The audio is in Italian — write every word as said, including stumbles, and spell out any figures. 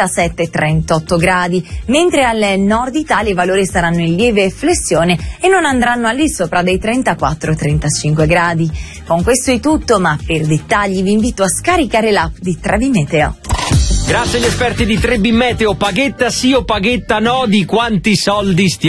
trentasette trentotto gradi, mentre al nord Italia i valori saranno in lieve flessione e non andranno al di sopra dei trentaquattro trentacinque gradi. Con questo è tutto, ma per dettagli vi invito a scaricare l'app di tre B Meteo. Grazie agli esperti di tre B Meteo. Paghetta sì o paghetta no, di quanti soldi stiamo